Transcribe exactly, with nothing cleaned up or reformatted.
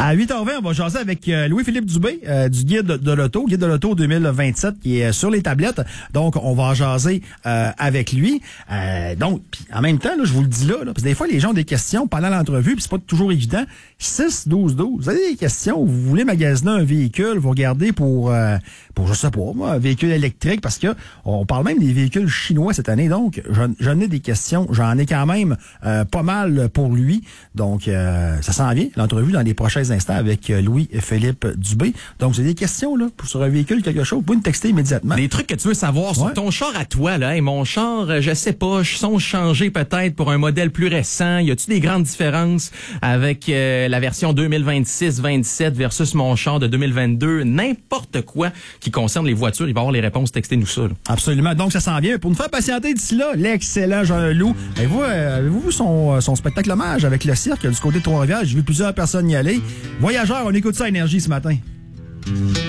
À huit heures vingt, on va jaser avec euh, Louis-Philippe Dubé euh, du Guide de l'Auto, Guide de l'Auto deux mille vingt-sept, qui est sur les tablettes. Donc, on va en jaser euh, avec lui. Euh, donc, pis en même temps, là, je vous le dis là, là, parce que des fois, les gens ont des questions pendant l'entrevue, puis c'est pas toujours évident. six douze douze, vous avez des questions, vous voulez magasiner un véhicule, vous regardez pour, euh, pour je sais pas, moi, un véhicule électrique, parce que on parle même des véhicules chinois cette année. Donc, j'en ai des questions. J'en ai quand même euh, pas mal pour lui. Donc, euh, ça s'en vient, l'entrevue dans les prochains instants avec Louis-Philippe Dubé. Donc, vous avez des questions là pour sur un véhicule, quelque chose, vous pouvez me texter immédiatement. Des trucs que tu veux savoir sur ouais. ton char à toi, là. Hey, mon char, je sais pas, je songe changer peut-être pour un modèle plus récent. Y a-tu des grandes différences avec euh, la version deux mille vingt-six vingt-sept versus mon char de deux mille vingt-deux? N'importe quoi qui concerne les voitures, il va y avoir les réponses. Textez-nous ça. Là. Absolument. Donc, ça s'en vient. Pour nous faire patienter d'ici là, l'excellent Jean-Loup. Avez-vous, euh, avez-vous vu son, son spectacle hommage avec le cirque du côté de Trois-Rivières? J'ai vu plusieurs personnes y aller. Voyageurs, on écoute ça à Énergie ce matin.